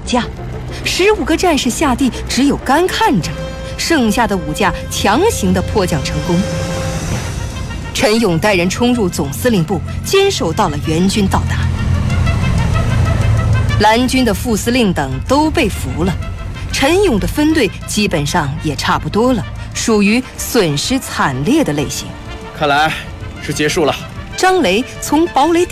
架，15个战士下地只有干看着，剩下的5架强行的迫降成功。陈勇带人冲入总司令部，坚守到了援军到达。蓝军的副司令等都被俘了，陈勇的分队基本上也差不多了，属于损失惨烈的类型。 看来是结束了。 张雷从堡垒